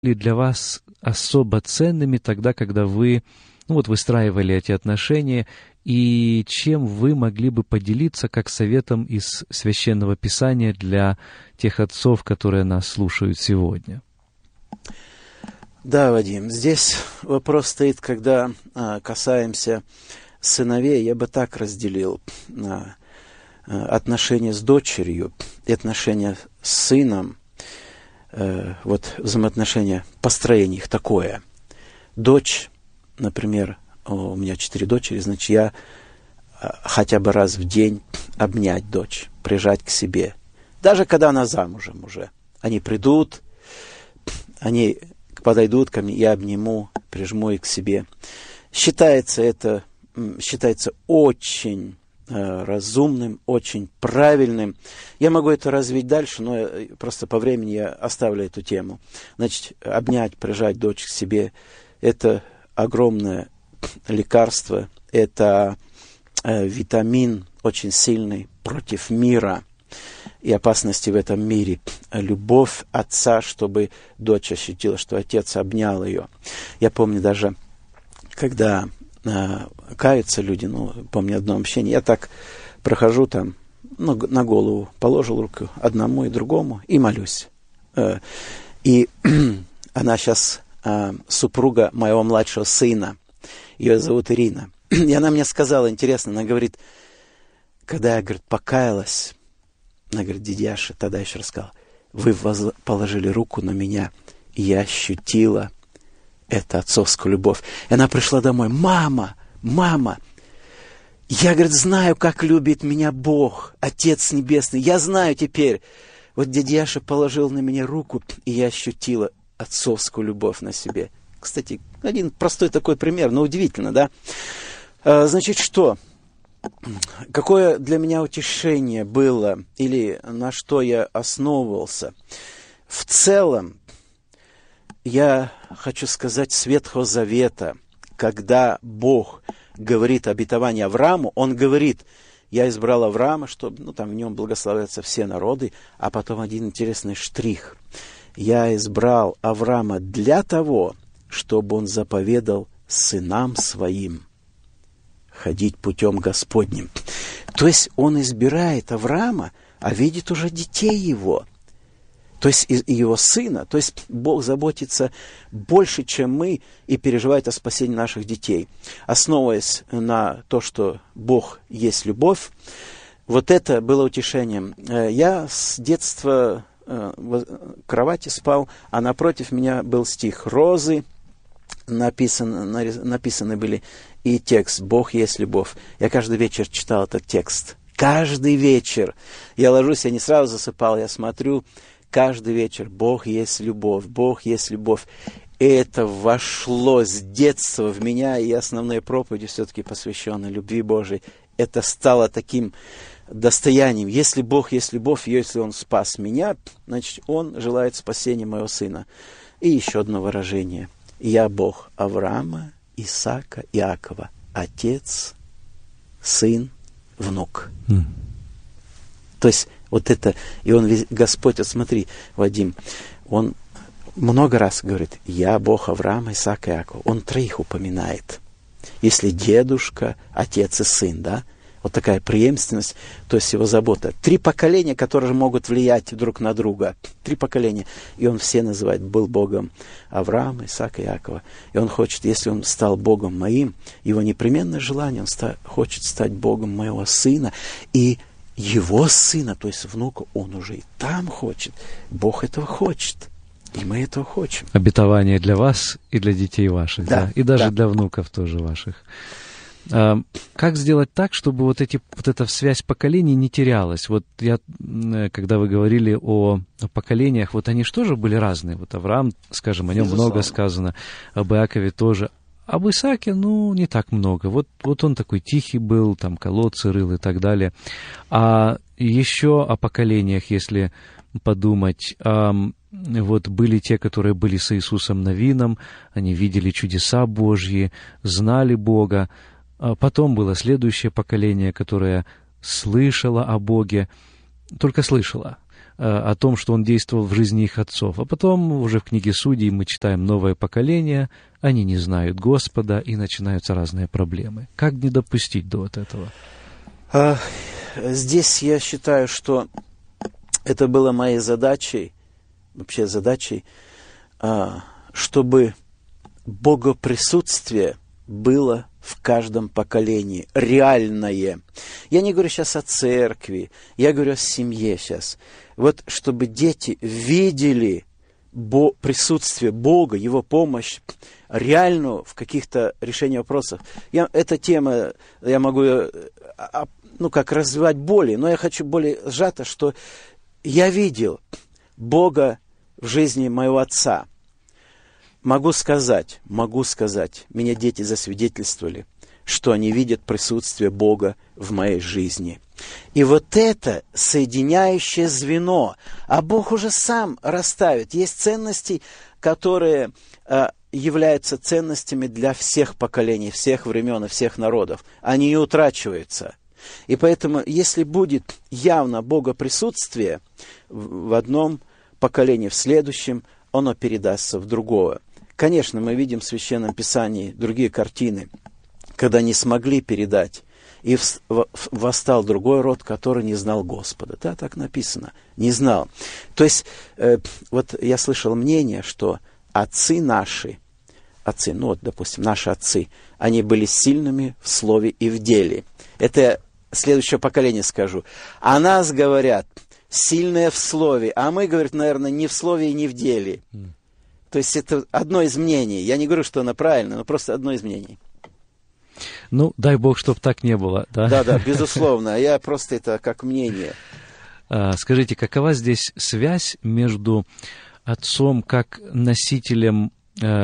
для вас особо ценными тогда, когда вы выстраивали эти отношения, и чем вы могли бы поделиться как советом из Священного Писания для тех отцов, которые нас слушают сегодня? Да, Вадим, здесь вопрос стоит, когда касаемся сыновей, я бы так разделил отношения с дочерью и отношения с сыном, взаимоотношения, построение их такое. Дочь, например, у меня 4 дочери, значит, я хотя бы раз в день обнять дочь, прижать к себе. Даже когда она замужем уже. Они придут, они подойдут ко мне, я обниму, прижму их к себе. Считается очень разумным, очень правильным. Я могу это развить дальше, но просто по времени я оставлю эту тему. Значит, обнять, прижать дочь к себе – это огромное лекарство, это витамин очень сильный против мира и опасности в этом мире. Любовь отца, чтобы дочь ощутила, что отец обнял ее. Я помню даже, когда каются люди, помню одно общение, я так прохожу там, на голову положил руку одному и другому и молюсь. И она сейчас супруга моего младшего сына, ее зовут Ирина. И она мне сказала, интересно, она говорит, когда я, говорит, покаялась, она говорит, дядяша, тогда еще рассказала, вы положили руку на меня, и я ощутила эту отцовскую любовь. И она пришла домой, мама, я, говорит, знаю, как любит меня Бог, Отец Небесный, я знаю теперь. Вот дядяша положил на меня руку, и я ощутила отцовскую любовь на себе. Кстати, один простой такой пример, но удивительно, да? Значит, что? Какое для меня утешение было, или на что я основывался? В целом, я хочу сказать, с Ветхого Завета, когда Бог говорит обетование Аврааму, Он говорит, я избрал Авраама, чтобы в нем благословятся все народы, а потом один интересный штрих. Я избрал Авраама для того, чтобы он заповедал сынам своим ходить путем Господним. То есть он избирает Авраама, а видит уже детей его. То есть его сына. То есть Бог заботится больше, чем мы, и переживает о спасении наших детей. Основываясь на то, что Бог есть любовь, вот это было утешением. Я с детства в кровати спал, а напротив меня был стих «Розы», написаны были, и текст «Бог есть любовь». Я каждый вечер читал этот текст. Каждый вечер. Я ложусь, я не сразу засыпал, я смотрю, каждый вечер «Бог есть любовь, Бог есть любовь». Это вошло с детства в меня, и основные проповеди все-таки посвящены любви Божией. Это стало таким достоянием. Если Бог есть любовь, если Он спас меня, значит, Он желает спасения моего сына. И еще одно выражение. Я Бог Авраама, Исаака, Иакова. Отец, сын, внук. То есть вот это, и Он, Господь, вот смотри, Вадим, Он много раз говорит, я Бог Авраама, Исаака, Иакова. Он 3 упоминает. Если дедушка, отец и сын, да? Вот такая преемственность, то есть его забота. 3 поколения, которые могут влиять друг на друга. 3 поколения. И он все называет, был Богом Авраама, Исаака, Иакова. И он хочет, если он стал Богом моим, его непременное желание, он хочет стать Богом моего сына. И его сына, то есть внука, он уже и там хочет. Бог этого хочет. И мы этого хотим. Обетование для вас и для детей ваших, да? И даже для внуков тоже ваших. Как сделать так, чтобы вот эта связь поколений не терялась? Вот когда вы говорили о поколениях, вот они же тоже были разные. Вот Авраам, скажем, о нем много сказано, об Иакове тоже. Об Исааке, не так много. Вот он такой тихий был, там колодцы рыл и так далее. А еще о поколениях, если подумать, вот были те, которые были с Иисусом Навином, они видели чудеса Божьи, знали Бога. Потом было следующее поколение, которое слышало о Боге, только слышало. о том, что Он действовал в жизни их отцов. А потом уже в книге Судей мы читаем новое поколение, они не знают Господа, и начинаются разные проблемы. Как не допустить до вот этого? Здесь я считаю, что это было моей задачей, вообще задачей, чтобы богоприсутствие было в каждом поколении, реальное. Я не говорю сейчас о церкви, я говорю о семье сейчас. Вот чтобы дети видели присутствие Бога, Его помощь реальную в каких-то решениях вопросов. Эта тема, я могу развивать более, но я хочу более сжато, что я видел Бога в жизни моего отца. Могу сказать, меня дети засвидетельствовали, что они видят присутствие Бога в моей жизни. И вот это соединяющее звено, а Бог уже сам расставит. Есть ценности, которые являются ценностями для всех поколений, всех времен и всех народов. Они не утрачиваются. И поэтому, если будет явно богоприсутствие в одном поколении, в следующем, оно передастся в другое. Конечно, мы видим в Священном Писании другие картины, когда не смогли передать, и восстал другой род, который не знал Господа. Да, так написано, не знал. То есть, вот я слышал мнение, что отцы, допустим, наши отцы, они были сильными в слове и в деле. Это следующее поколение скажу. О нас говорят, сильные в слове, а мы, говорят, наверное, не в слове и не в деле. То есть это одно из мнений. Я не говорю, что оно правильно, но просто одно из мнений. Ну, дай Бог, чтобы так не было. Да, безусловно. Я просто это как мнение. Скажите, какова здесь связь между отцом как носителем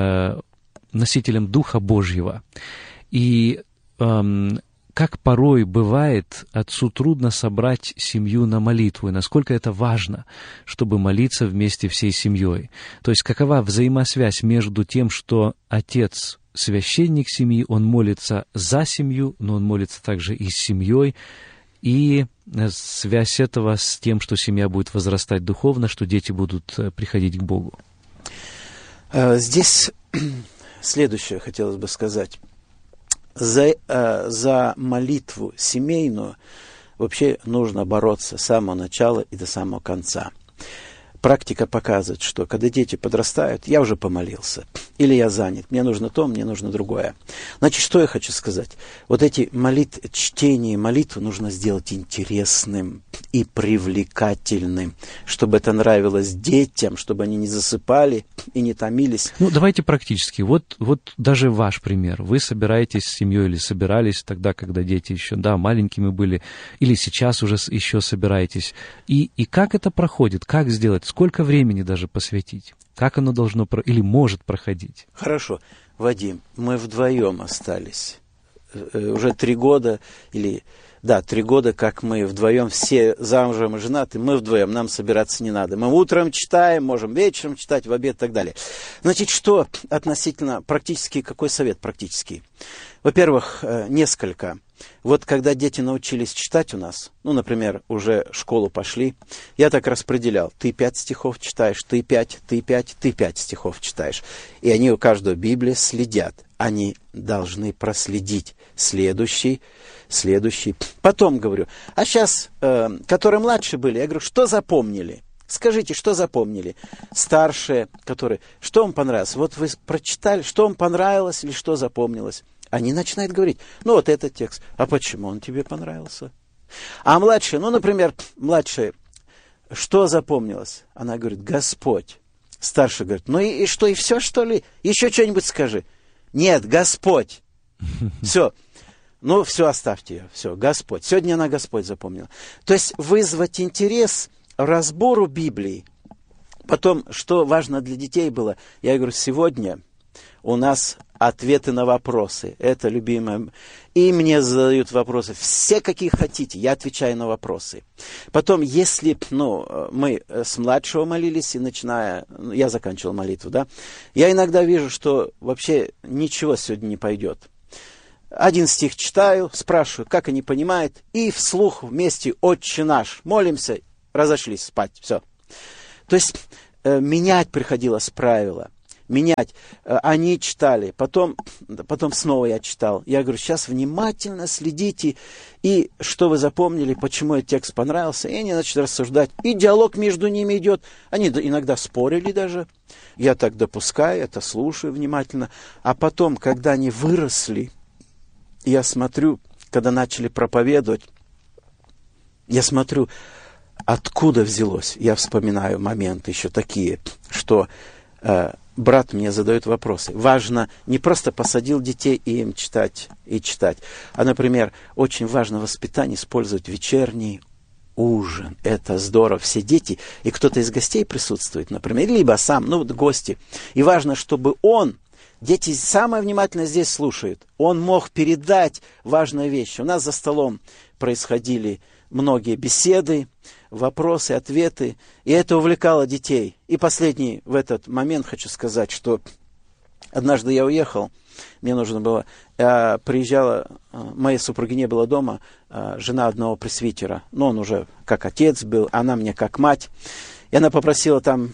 Духа Божьего и как порой бывает, отцу трудно собрать семью на молитву, и насколько это важно, чтобы молиться вместе всей семьей. То есть какова взаимосвязь между тем, что отец священник семьи, он молится за семью, но он молится также и с семьей, и связь этого с тем, что семья будет возрастать духовно, что дети будут приходить к Богу. Здесь следующее хотелось бы сказать. За молитву семейную вообще нужно бороться с самого начала и до самого конца. Практика показывает, что когда дети подрастают, я уже помолился, или я занят, мне нужно то, мне нужно другое. Значит, что я хочу сказать? Вот эти чтение молитвы нужно сделать интересным и привлекательным, чтобы это нравилось детям, чтобы они не засыпали и не томились. Ну, давайте практически. Вот даже ваш пример. Вы собираетесь с семьей или собирались тогда, когда дети еще, маленькими были, или сейчас уже еще собираетесь. И как это проходит? Как сделать? Сколько времени даже посвятить? Как оно должно или может проходить? Хорошо. Вадим, мы вдвоем остались. Уже 3 года, 3 года, как мы вдвоем, все замужем и женаты, мы вдвоем, нам собираться не надо. Мы утром читаем, можем вечером читать, в обед и так далее. Значит, что относительно практически, какой совет практический? Во-первых, несколько. Вот когда дети научились читать у нас, например, уже в школу пошли, я так распределял. Ты 5 стихов читаешь, ты 5, ты 5, ты 5 стихов читаешь. И они у каждого Библии следят. Они должны проследить следующий. Потом говорю, а сейчас, которые младше были, я говорю, что запомнили? Скажите, что запомнили? Старшие, которые, что вам понравилось? Вот вы прочитали, что вам понравилось или что запомнилось? Они начинают говорить, вот этот текст, а почему он тебе понравился? А младшие, например, что запомнилось? Она говорит, Господь. Старший говорит, и что, и все, что ли? Еще что-нибудь скажи. Нет, Господь. Все. Все, оставьте ее. Все, Господь. Сегодня она Господь запомнила. То есть вызвать интерес к разбору Библии. Потом, что важно для детей было, я говорю, сегодня у нас ответы на вопросы. Это любимое. И мне задают вопросы. Все, какие хотите. Я отвечаю на вопросы. Потом, если мы с младшего молились, и я заканчивал молитву, я иногда вижу, что вообще ничего сегодня не пойдет. 1 стих читаю, спрашиваю, как они понимают, и вслух вместе «Отче наш» молимся, разошлись спать, все. То есть менять приходилось правила. Менять. Они читали, потом снова я читал. Я говорю, сейчас внимательно следите, и что вы запомнили, почему этот текст понравился, и они начали рассуждать. И диалог между ними идет. Они иногда спорили даже. Я так допускаю, это слушаю внимательно. А потом, когда они выросли, я смотрю, когда начали проповедовать, я смотрю, откуда взялось. Я вспоминаю моменты еще такие, что брат мне задает вопросы. Важно не просто посадил детей и им читать, а, например, очень важно в воспитании использовать вечерний ужин. Это здорово. Все дети, и кто-то из гостей присутствует, например, либо сам, гости. И важно, чтобы дети самое внимательно здесь слушают, он мог передать важные вещи. У нас за столом происходили многие беседы, вопросы, ответы, и это увлекало детей. И последний в этот момент хочу сказать, что однажды я уехал, мне нужно было, приезжала, моей супруги не было дома, жена одного пресвитера, но он уже как отец был, она мне как мать, и она попросила там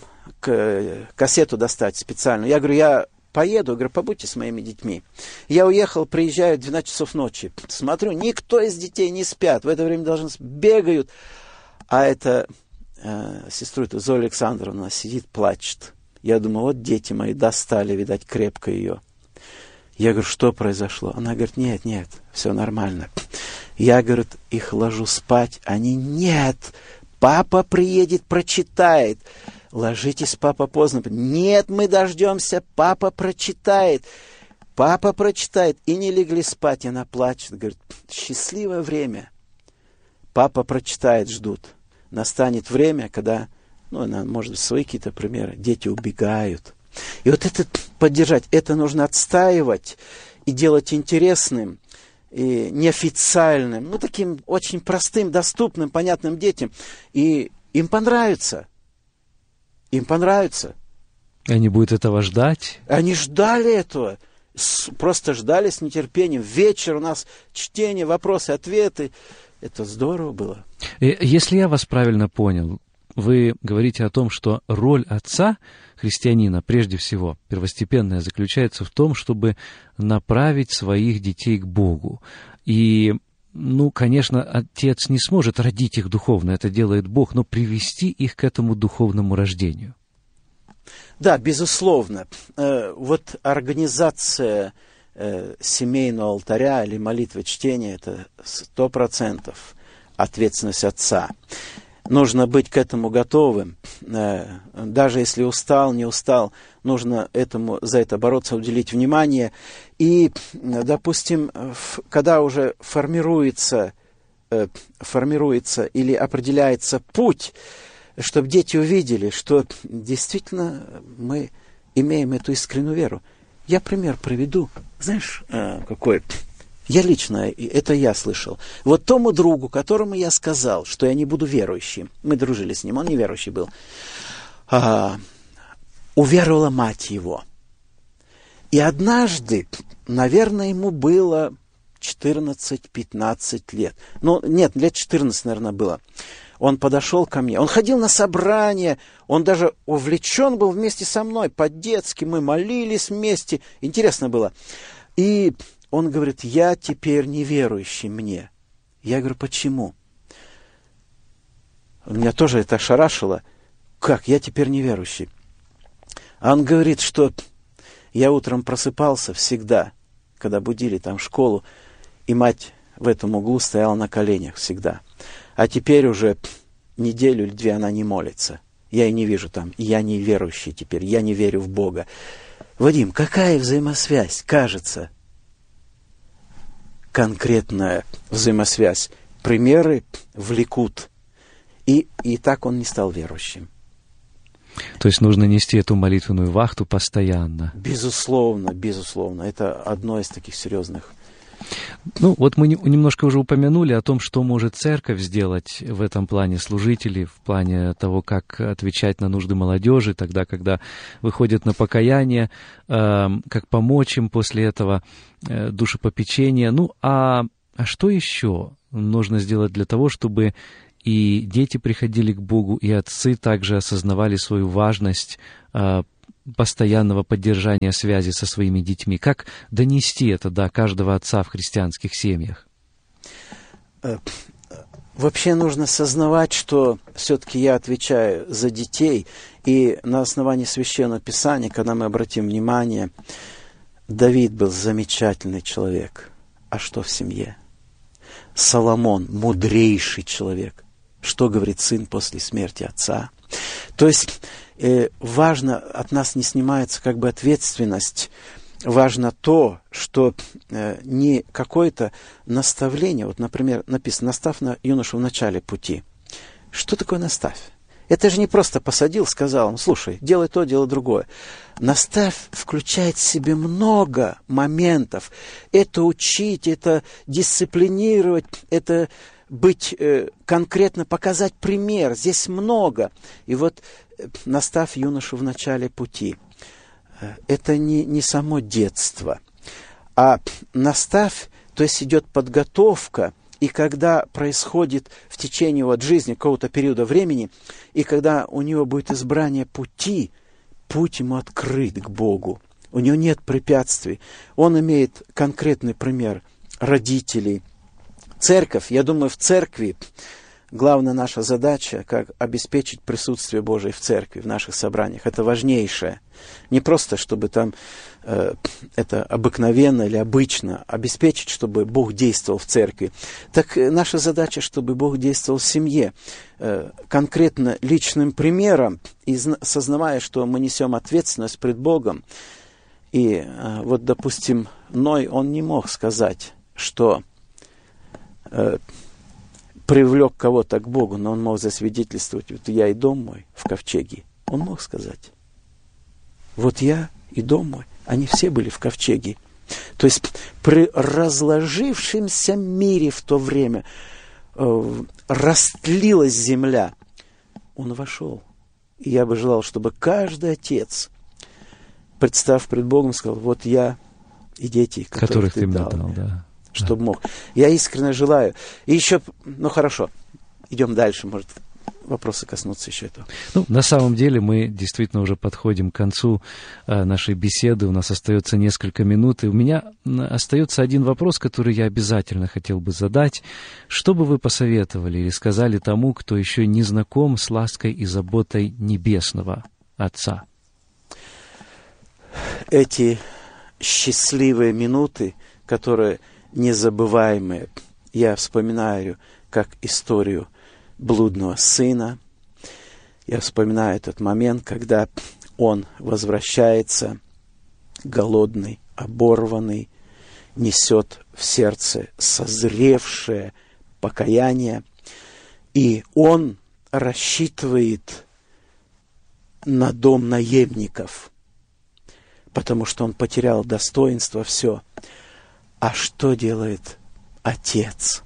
кассету достать специальную. Я говорю, я поеду, говорю, побудьте с моими детьми. Я уехал, приезжаю в 12 часов ночи, смотрю, никто из детей не спят, в это время должны бегают. А эта сестру, это Зоя Александровна, сидит, плачет. Я думаю, вот дети мои достали, видать, крепко ее. Я говорю, что произошло? Она говорит, нет, все нормально. Я, говорит, их ложу спать. Они, нет, папа приедет, прочитает. Ложитесь, папа, поздно. Нет, мы дождемся, папа прочитает. Папа прочитает. И не легли спать. И она плачет, говорит, счастливое время. Папа прочитает, ждут. Настанет время, когда, может быть, свои какие-то примеры, дети убегают. И вот это поддержать, это нужно отстаивать и делать интересным, и неофициальным, таким очень простым, доступным, понятным детям. И им понравится. Им понравится. Они будут этого ждать? Они ждали этого. Просто ждали с нетерпением. Вечер у нас чтение, вопросы, ответы. Это здорово было. Если я вас правильно понял, вы говорите о том, что роль отца, христианина, прежде всего, первостепенная, заключается в том, чтобы направить своих детей к Богу. И, конечно, отец не сможет родить их духовно, это делает Бог, но привести их к этому духовному рождению. Да, безусловно. Вот организация семейного алтаря или молитвы чтения — это 100% ответственность отца. Нужно быть к этому готовым. Даже если устал, не устал, нужно за это бороться, уделить внимание. И, допустим, когда уже формируется или определяется путь, чтобы дети увидели, что действительно мы имеем эту искреннюю веру. Я пример приведу. Знаешь, какой? Я лично, это я слышал. Вот тому другу, которому я сказал, что я не буду верующим, мы дружили с ним, он неверующий был, уверовала мать его. И однажды, наверное, ему было 14-15 лет. Нет, лет 14, наверное, было. Он подошел ко мне, он ходил на собрания, он даже увлечен был вместе со мной, по-детски, мы молились вместе, интересно было. И он говорит, я теперь неверующий мне. Я говорю, почему? Меня тоже это ошарашило. Как, я теперь неверующий? А он говорит, что я утром просыпался всегда, когда будили там в школу, и мать в этом углу стояла на коленях всегда. А теперь уже неделю или две она не молится. Я ее не вижу там. Я не верующий теперь. Я не верю в Бога. Вадим, какая взаимосвязь? Кажется, конкретная взаимосвязь. Примеры влекут. И так он не стал верующим. То есть нужно нести эту молитвенную вахту постоянно. Безусловно, безусловно. Это одно из таких серьезных. Вот мы немножко уже упомянули о том, что может церковь сделать в этом плане, служители, в плане того, как отвечать на нужды молодежи, тогда, когда выходят на покаяние, как помочь им после этого, душепопечения. А что еще нужно сделать для того, чтобы и дети приходили к Богу, и отцы также осознавали свою важность постоянного поддержания связи со своими детьми. Как донести это до каждого отца в христианских семьях? Вообще нужно сознавать, что все-таки я отвечаю за детей, и на основании Священного Писания, когда мы обратим внимание, Давид был замечательный человек. А что в семье? Соломон – мудрейший человек. Что говорит сын после смерти отца? То есть важно, от нас не снимается как бы ответственность. Важно то, что не какое-то наставление, вот, например, написано «наставь на юношу в начале пути». Что такое «наставь»? Это же не просто посадил, сказал ему: слушай, делай то, делай другое. Наставь включает в себе много моментов. Это учить, это дисциплинировать, это быть конкретно, показать пример. Здесь много. И вот наставь юношу в начале пути. Это не само детство, а наставь, то есть идет подготовка, и когда происходит в течение вот жизни какого-то периода времени, и когда у него будет избрание пути, путь ему открыт к Богу, у него нет препятствий, он имеет конкретный пример родителей. Церковь, я думаю, в церкви главная наша задача, как обеспечить присутствие Божие в церкви, в наших собраниях. Это важнейшее. Не просто, чтобы там это обыкновенно или обычно, обеспечить, чтобы Бог действовал в церкви. Так наша задача, чтобы Бог действовал в семье. Конкретно личным примером, и сознавая, что мы несем ответственность пред Богом. И вот, допустим, Ной, он не мог сказать, что привлек кого-то к Богу, но он мог засвидетельствовать: вот я и дом мой в ковчеге. Он мог сказать: вот я и дом мой. Они все были в ковчеге. То есть при разложившемся мире в то время растлилась земля. Он вошел. И я бы желал, чтобы каждый отец, представ пред Богом, сказал: вот я и дети, которых ты дал. Да. Чтобы мог. Я искренне желаю. И еще, хорошо, идем дальше, может, вопросы коснутся еще этого. На самом деле мы действительно уже подходим к концу нашей беседы. У нас остается несколько минут, и у меня остается один вопрос, который я обязательно хотел бы задать. Что бы вы посоветовали или сказали тому, кто еще не знаком с лаской и заботой Небесного Отца? Эти счастливые минуты, которые незабываемые, я вспоминаю как историю блудного сына. Я вспоминаю этот момент, когда он возвращается голодный, оборванный, несет в сердце созревшее покаяние, и он рассчитывает на дом наемников, потому что он потерял достоинство, все. А что делает отец?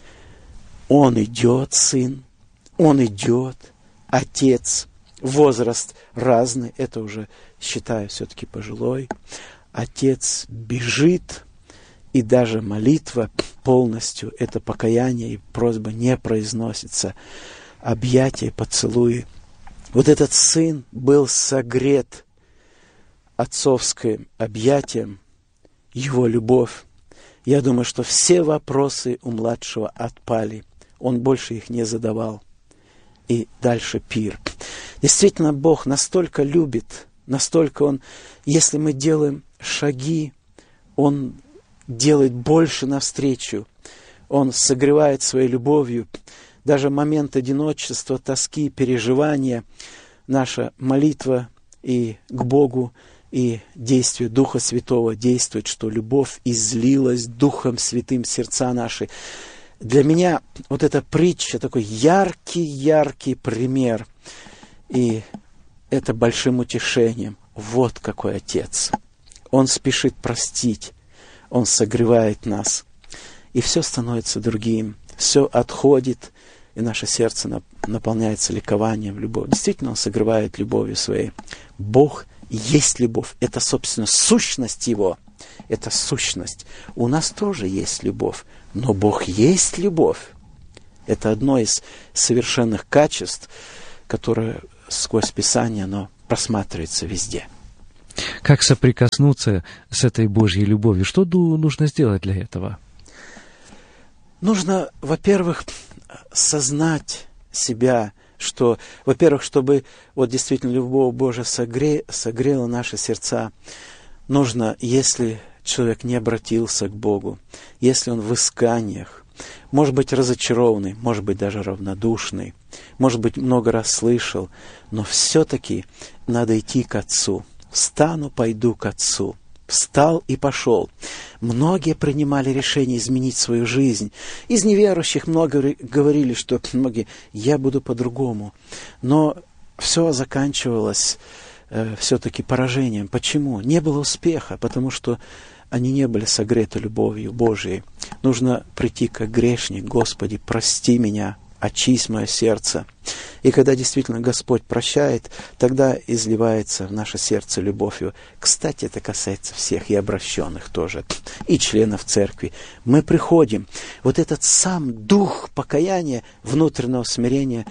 Он идет, сын, он идет, отец, возраст разный, это уже, считаю, все-таки пожилой. Отец бежит, и даже молитва полностью, это покаяние и просьба не произносится. Объятия, поцелуи. Вот этот сын был согрет отцовским объятием, его любовь. Я думаю, что все вопросы у младшего отпали. Он больше их не задавал. И дальше пир. Действительно, Бог настолько любит, настолько Он, если мы делаем шаги, Он делает больше навстречу. Он согревает своей любовью. Даже момент одиночества, тоски, переживания, наша молитва и к Богу, и действие Духа Святого действует, что любовь излилась Духом Святым в сердца наши. Для меня вот эта притча такой яркий пример. И это большим утешением. Вот какой Отец. Он спешит простить. Он согревает нас. И все становится другим. Все отходит, и наше сердце наполняется ликованием, любовью. Действительно, Он согревает любовью своей. Бог есть любовь. Это, собственно, сущность Его. Это сущность. У нас тоже есть любовь. Но Бог есть любовь. Это одно из совершенных качеств, которое сквозь Писание, оно просматривается везде. Как соприкоснуться с этой Божьей любовью? Что нужно сделать для этого? Нужно, во-первых, сознать себя, что, во-первых, чтобы вот действительно любовь Божия согрела наши сердца, нужно, если человек не обратился к Богу, если он в исканиях, может быть разочарованный, может быть даже равнодушный, может быть много раз слышал, но все-таки надо идти к Отцу. «Встану, пойду к Отцу». Встал и пошел. Многие принимали решение изменить свою жизнь. Из неверующих много говорили, что многие «я буду по-другому». Но все заканчивалось все-таки поражением. Почему? Не было успеха, потому что они не были согреты любовью Божией. Нужно прийти как грешник: «Господи, прости меня, очисть мое сердце». И когда действительно Господь прощает, тогда изливается в наше сердце любовью. Кстати, это касается всех, и обращенных тоже, и членов церкви. Мы приходим. Вот этот сам дух покаяния, внутреннего смирения,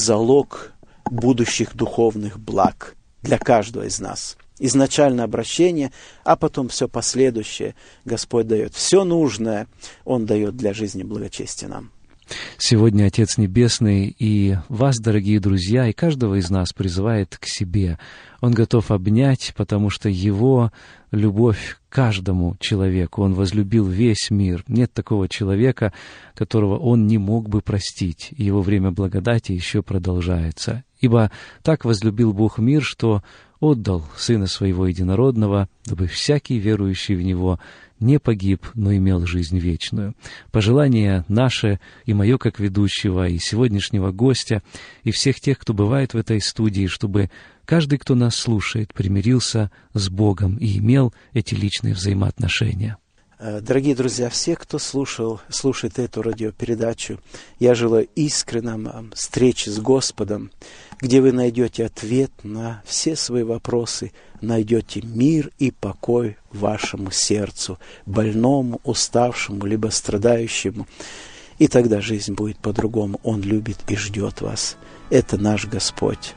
залог будущих духовных благ для каждого из нас. Изначально обращение, а потом все последующее Господь дает. Все нужное Он дает для жизни благочестия нам. Сегодня Отец Небесный и вас, дорогие друзья, и каждого из нас призывает к себе. Он готов обнять, потому что Его любовь к каждому человеку. Он возлюбил весь мир. Нет такого человека, которого Он не мог бы простить. И Его время благодати еще продолжается. Ибо так возлюбил Бог мир, что отдал Сына Своего Единородного, дабы всякий верующий в Него не погиб, но имел жизнь вечную. Пожелание наше и мое как ведущего, и сегодняшнего гостя, и всех тех, кто бывает в этой студии, чтобы каждый, кто нас слушает, примирился с Богом и имел эти личные взаимоотношения. Дорогие друзья, все, кто слушает эту радиопередачу, я желаю искренней встречи с Господом, где вы найдете ответ на все свои вопросы, найдете мир и покой вашему сердцу, больному, уставшему, либо страдающему. И тогда жизнь будет по-другому. Он любит и ждет вас. Это наш Господь.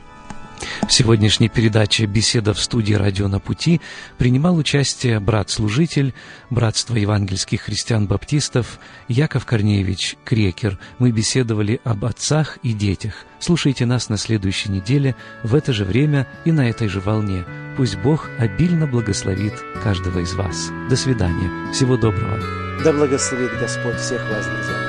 В сегодняшней передаче «Беседа в студии «Радио на пути» принимал участие брат-служитель Братства евангельских христиан-баптистов Яков Корнеевич Крекер. Мы беседовали об отцах и детях. Слушайте нас на следующей неделе в это же время и на этой же волне. Пусть Бог обильно благословит каждого из вас. До свидания. Всего доброго. Да благословит Господь всех вас, друзья.